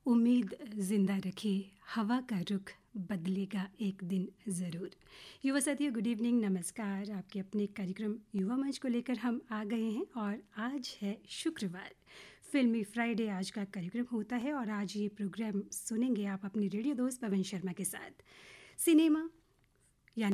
उम्मीद जिंदा रखिए, हवा का रुख बदलेगा एक दिन ज़रूर। युवा साथियों, गुड इवनिंग, नमस्कार। आपके अपने कार्यक्रम युवा मंच को लेकर हम आ गए हैं और आज है शुक्रवार, फिल्मी फ्राइडे आज का कार्यक्रम होता है और आज ये प्रोग्राम सुनेंगे आप अपने रेडियो दोस्त पवन शर्मा के साथ। सिनेमा,